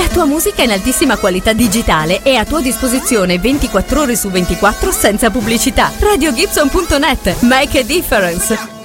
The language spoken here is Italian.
tua musica in altissima qualità digitale è a tua disposizione 24 ore su 24 senza pubblicità. RadioGibson.net. Make a difference.